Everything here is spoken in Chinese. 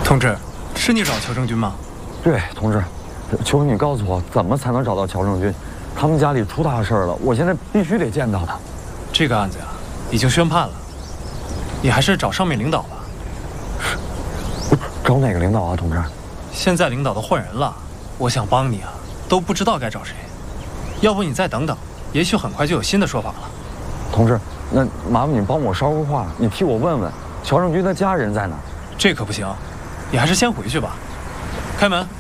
同志，是你找乔正军吗？ 对，同志，求你告诉我怎么才能找到乔正军？他们家里出大事了，我现在必须得见到他。 这个案子呀，已经宣判了，你还是找上面领导吧。 找哪个领导啊，同志？ 现在领导都换人了，我想帮你啊，都不知道该找谁。要不你再等等，也许很快就有新的说法了。 同志，那麻烦你帮我捎个话，你替我问问乔正军的家人在哪儿？ 这可不行，你还是先回去吧。开门。